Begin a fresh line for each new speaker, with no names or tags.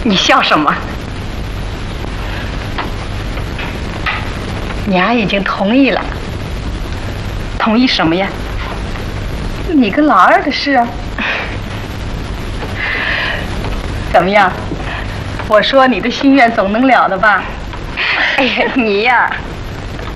你笑什么？娘已经同意了。同意什么呀？你跟老二的事啊。怎么样？我说你的心愿总能了的吧？哎呀，你呀，